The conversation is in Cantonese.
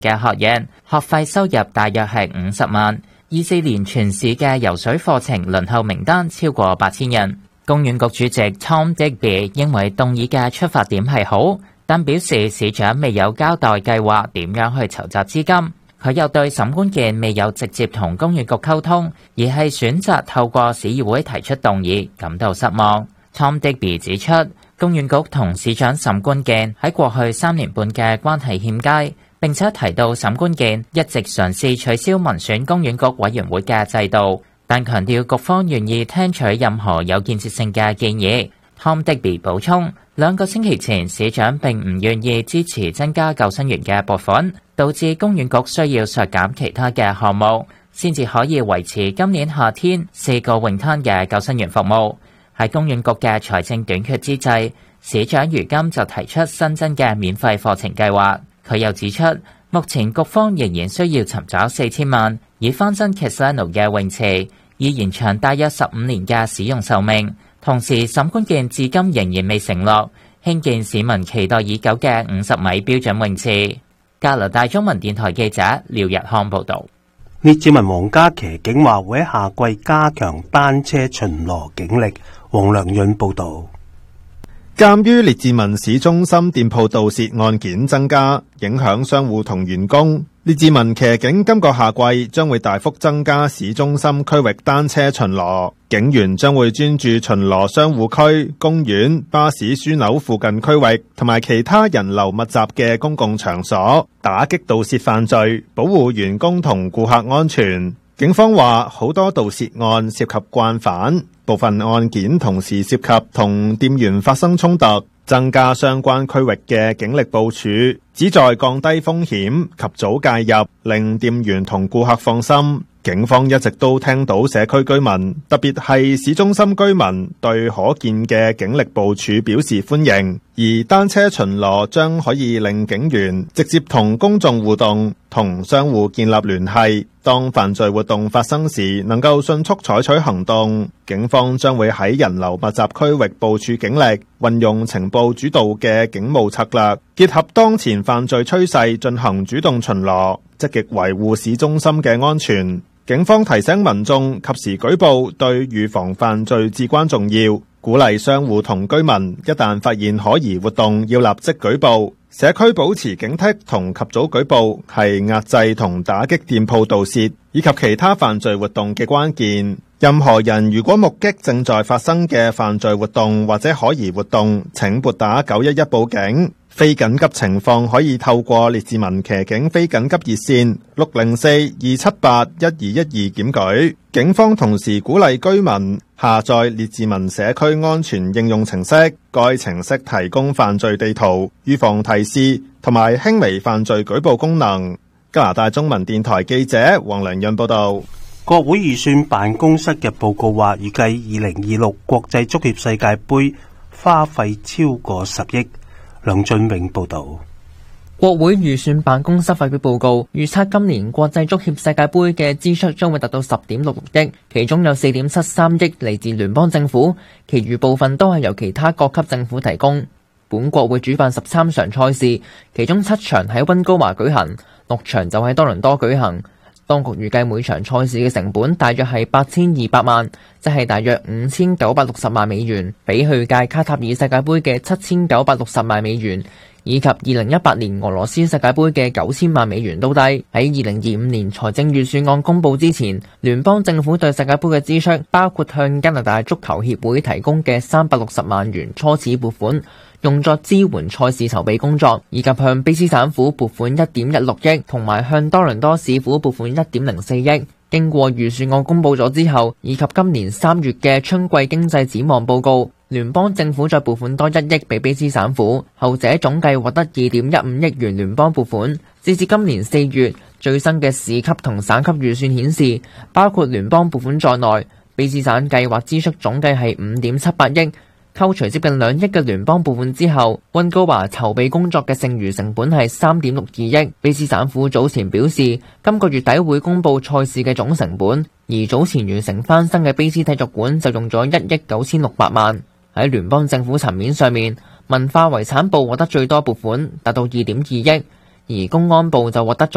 嘅學員，學費收入大約係50萬。24年全市嘅游水課程輪候名單超過8000人。公園局主席 Tom Digby 認為動議嘅出發點係好，但表示市長未有交代計劃點樣去籌集資金。佢又對沈關鍵未有直接同公園局溝通，而係選擇透過市議會提出動議，感到失望。Tom Digby 指出，公園局同市長沈關鍵喺過去3年半嘅關係欠佳，並且提到沈關鍵一直嘗試取消民選公園局委員會嘅制度，但強調局方願意聽取任何有建設性嘅建議。Tom Digby 補充，2個星期前市長並唔願意支持增加救生員嘅撥款，導致公園局需要削減其他嘅項目，先至可以維持今年夏天4個泳灘嘅救生員服務。喺公園局嘅財政短缺之際，市長如今就提出新增嘅免費課程計劃。佢又指出，目前局方仍然需要尋找4000萬，以翻新 Casino 嘅泳池，以延長大約15年嘅使用壽命。同時，沈關鍵至今仍然未承諾興建市民期待已久嘅50米標準泳池。加拿大中文電台記者廖日康報導。 列治文皇家騎警話會喺夏季加強單車巡邏警力。黃良潤報導。 鑑於列治文市中心店鋪盜竊案件增加，影響商戶同員工，列治文騎警今個夏季將會大幅增加市中心區域單車巡邏，警員將會專注巡邏商戶區、公園、巴士樞紐附近區域同埋其他人流密集嘅公共場所，打擊盜竊犯罪，保護員工同顧客安全。警方話好多盜竊案涉及慣犯，部分案件同時涉及同店員發生衝突，增加相關區域嘅警力部署，旨在降低風險，及早介入，令店員同顧客放心。警方一直都聽到社區居民，特別係市中心居民對可見嘅警力部署表示歡迎，而單車巡邏將可以令警員直接同公眾互動，同商戶建立聯繫，當犯罪活動發生時能夠迅速採取行動。警方將會喺人流密集區域部署警力，運用情報主導嘅警務策略，結合當前犯罪趨勢進行主動巡邏，積極維護市中心嘅安全。警方提醒民眾及時舉報，對預防犯罪至關重要，鼓勵商戶同居民一旦發現可疑活動要立即舉報。社區保持警惕同及早舉報係壓制同打擊店鋪盜竊以及其他犯罪活動嘅關鍵。任何人如果目擊正在發生嘅犯罪活動或者可疑活動，請撥打911報警。非緊急情況可以透過列治文騎警非緊急熱線604-278-1212檢舉。警方同時鼓勵居民下載列治文社區安全應用程式，該程式提供犯罪地圖、預防提示同埋輕微犯罪舉報功能。加拿大中文電台記者黃良潤報道。 國會預算辦公室嘅報告話，預計2026國際足協世界盃花費超過10億。梁俊永報道。 國會預算辦公室發表報告，預測今年國際足協世界盃嘅支出將會達到10.66億，其中有4.73億嚟自聯邦政府，其餘部分都係由其他各級政府提供。本國會主辦13場賽事，其中7場喺溫哥華舉行，6場就喺多倫多舉行。當局預計每場賽事嘅成本大約係8200萬，即係大約5960萬美元，比去屆卡塔爾世界盃嘅7960萬美元，以及2018年俄羅斯世界盃嘅9000萬美元都低。喺2025年財政預算案公佈之前，聯邦政府對世界盃嘅支出包括向加拿大足球協會提供嘅360萬元初始撥款，用作支援賽事籌備工作，以及向卑斯省府撥款1.16億，同埋向多倫多市府撥款1.04億。經過預算案公佈咗之後，以及今年3月嘅春季經濟展望報告，聯邦政府再撥款多1億俾卑斯省府，後者總計獲得2.15億元聯邦撥款。截至今年4月，最新嘅市級同省級預算顯示，包括聯邦撥款在內，卑斯省計劃支出總計係5.78億。扣除接近2億嘅聯邦部分之後，溫哥華籌備工作嘅剩餘成本係3.62億。卑斯省府早前表示，今個月底會公布賽事嘅總成本，而早前完成翻新嘅卑斯體育館就用咗1億9600萬。喺聯邦政府層面上面，文化遺產部獲得最多撥款，達到2.2億，而公安部就獲得咗